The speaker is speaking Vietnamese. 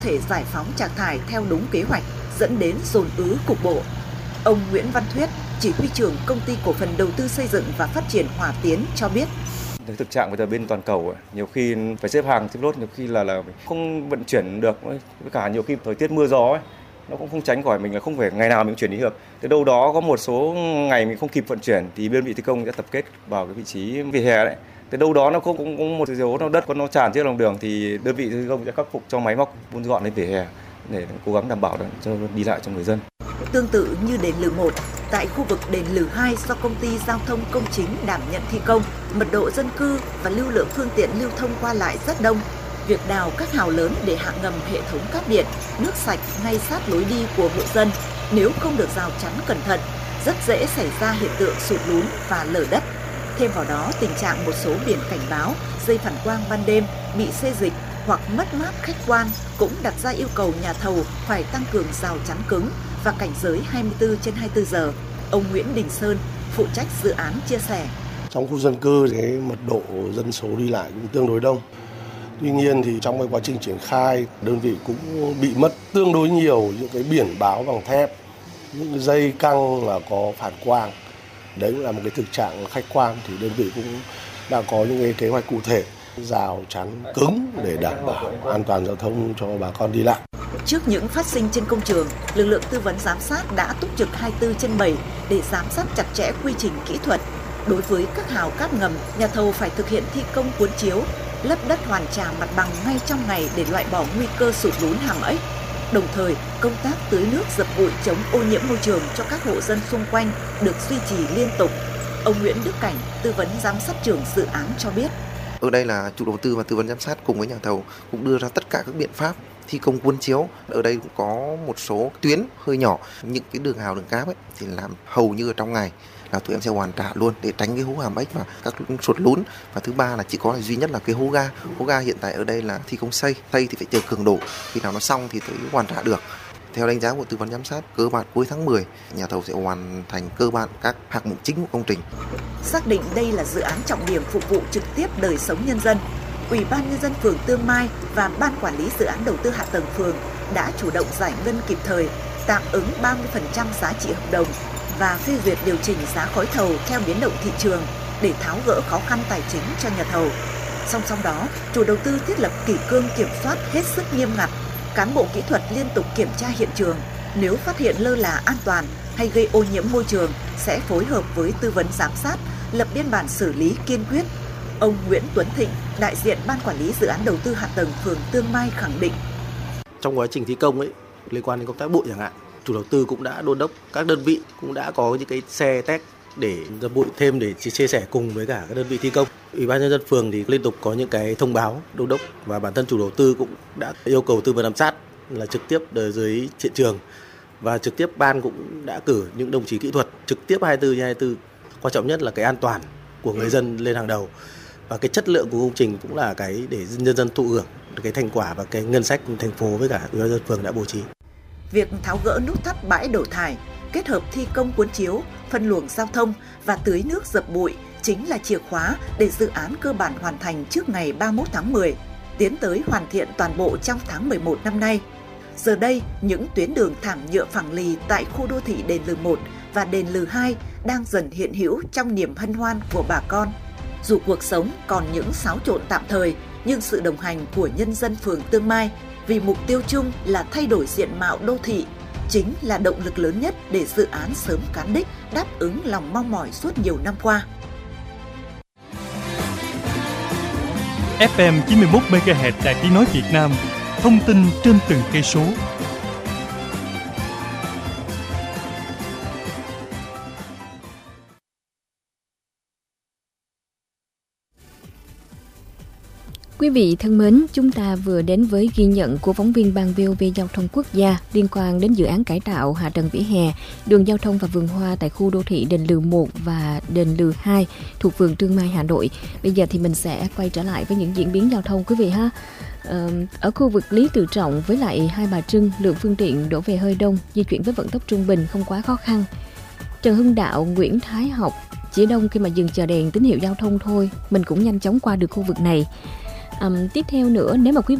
thể giải phóng rác thải theo đúng kế hoạch, dẫn đến dồn ứ cục bộ. Ông Nguyễn Văn Thuyết, chỉ huy trưởng Công ty Cổ phần Đầu tư Xây dựng và Phát triển Hòa Tiến cho biết. Thực trạng bây giờ bên toàn cầu nhiều khi phải xếp hàng xếp lốt, nhiều khi là không vận chuyển được, với cả nhiều khi thời tiết mưa gió nó cũng không tránh khỏi mình là không phải ngày nào mình chuyển đi được. Từ đâu đó có một số ngày mình không kịp vận chuyển thì đơn vị thi công sẽ tập kết vào cái vị trí vỉa hè đấy. Từ đâu đó nó cũng có một số đất nó tràn trên lòng đường thì đơn vị thi công sẽ khắc phục cho máy móc vun dọn lên vỉa hè để cố gắng đảm bảo cho đi lại cho người dân. Tương tự như đền Lừ 1, tại khu vực đền Lừ 2 do Công ty Giao thông Công chính đảm nhận thi công, mật độ dân cư và lưu lượng phương tiện lưu thông qua lại rất đông. Việc đào các hào lớn để hạ ngầm hệ thống cáp điện, nước sạch ngay sát lối đi của hộ dân nếu không được rào chắn cẩn thận, rất dễ xảy ra hiện tượng sụt lún và lở đất. Thêm vào đó, tình trạng một số biển cảnh báo, dây phản quang ban đêm bị xê dịch hoặc mất mát khách quan cũng đặt ra yêu cầu nhà thầu phải tăng cường rào chắn cứng và cảnh giới 24/24 giờ. Ông Nguyễn Đình Sơn, phụ trách dự án chia sẻ. Trong khu dân cư thì mật độ dân số đi lại cũng tương đối đông. Tuy nhiên thì trong cái quá trình triển khai, đơn vị cũng bị mất tương đối nhiều những cái biển báo bằng thép, những cái dây căng là có phản quang. Đấy là một cái thực trạng khách quan thì đơn vị cũng đã có những cái kế hoạch cụ thể, rào chắn cứng để đảm bảo an toàn giao thông cho bà con đi lại. Trước những phát sinh trên công trường, lực lượng tư vấn giám sát đã túc trực 24/7 để giám sát chặt chẽ quy trình kỹ thuật. Đối với các hào cát ngầm, nhà thầu phải thực hiện thi công cuốn chiếu, lấp đất hoàn trả mặt bằng ngay trong ngày để loại bỏ nguy cơ sụt lún hàm ếch. Đồng thời, công tác tưới nước dập bụi chống ô nhiễm môi trường cho các hộ dân xung quanh được duy trì liên tục. Ông Nguyễn Đức Cảnh, tư vấn giám sát trưởng dự án cho biết. Ở đây là chủ đầu tư và tư vấn giám sát cùng với nhà thầu cũng đưa ra tất cả các biện pháp thi công cuốn chiếu. Ở đây cũng có một số tuyến hơi nhỏ, những cái đường hào đường cáp ấy thì làm hầu như ở trong ngày là tụi em sẽ hoàn trả luôn để tránh cái hố hàm ếch và các sụt lún. Và thứ ba là chỉ có duy nhất là cái hố ga. Hố ga hiện tại ở đây là thi công xây thì phải chờ cường độ, khi nào nó xong thì tới hoàn trả được. Theo đánh giá của tư vấn giám sát, cơ bản cuối tháng 10, nhà thầu sẽ hoàn thành cơ bản các hạng mục chính của công trình. Xác định đây là dự án trọng điểm phục vụ trực tiếp đời sống nhân dân, Ủy ban Nhân dân phường Tương Mai và Ban Quản lý Dự án Đầu tư Hạ tầng phường đã chủ động giải ngân kịp thời, tạm ứng 30% giá trị hợp đồng và phê duyệt điều chỉnh giá gói thầu theo biến động thị trường để tháo gỡ khó khăn tài chính cho nhà thầu. Song song đó, chủ đầu tư thiết lập kỷ cương kiểm soát hết sức nghiêm ngặt, cán bộ kỹ thuật liên tục kiểm tra hiện trường. Nếu phát hiện lơ là an toàn hay gây ô nhiễm môi trường, sẽ phối hợp với tư vấn giám sát, lập biên bản xử lý kiên quyết. Ông Nguyễn Tuấn Thịnh, đại diện Ban Quản lý Dự án Đầu tư Hạ tầng phường Tương Mai khẳng định. Trong quá trình thi công ấy, liên quan đến công tác bụi chẳng hạn, chủ đầu tư cũng đã đôn đốc các đơn vị cũng đã có những cái xe test để dập bụi thêm để chia sẻ cùng với cả các đơn vị thi công. Ủy ban Nhân dân phường thì liên tục có những cái thông báo đôn đốc và bản thân chủ đầu tư cũng đã yêu cầu tư vấn giám sát là trực tiếp ở dưới hiện trường và trực tiếp ban cũng đã cử những đồng chí kỹ thuật trực tiếp 24/24. Quan trọng nhất là cái an toàn của người dân lên hàng đầu và cái chất lượng của công trình cũng là cái để nhân dân thụ hưởng cái thành quả và cái ngân sách thành phố với cả Ủy ban Nhân dân phường đã bố trí. Việc tháo gỡ nút thắt bãi đổ thải, kết hợp thi công cuốn chiếu, phân luồng giao thông và tưới nước dập bụi chính là chìa khóa để dự án cơ bản hoàn thành trước ngày 31 tháng 10, tiến tới hoàn thiện toàn bộ trong tháng 11 năm nay. Giờ đây, những tuyến đường thảm nhựa phẳng lì tại khu đô thị đền Lừ 1 và đền Lừ 2 đang dần hiện hữu trong niềm hân hoan của bà con. Dù cuộc sống còn những xáo trộn tạm thời, nhưng sự đồng hành của nhân dân phường Tương Mai vì mục tiêu chung là thay đổi diện mạo đô thị chính là động lực lớn nhất để dự án sớm cán đích, đáp ứng lòng mong mỏi suốt nhiều năm qua. FM 91 MHz Đài Tiếng nói Việt Nam, thông tin trên từng cây số. Quý vị thân mến, chúng ta vừa đến với ghi nhận của phóng viên Ban VOV Giao thông Quốc gia liên quan đến dự án cải tạo hạ tầng vỉa hè, đường giao thông và vườn hoa tại khu đô thị đền Lừ 1 và đền Lừ 2 thuộc phường Tương Mai, Hà Nội. Bây giờ thì mình sẽ quay trở lại với những diễn biến giao thông quý vị ha. Ở khu vực Lý Tự Trọng với lại Hai Bà Trưng, lượng phương tiện đổ về hơi đông, di chuyển với vận tốc trung bình không quá khó khăn. Trần Hưng Đạo, Nguyễn Thái Học chỉ đông khi mà dừng chờ đèn tín hiệu giao thông thôi, mình cũng nhanh chóng qua được khu vực này. Tiếp theo nữa, nếu mà quý vị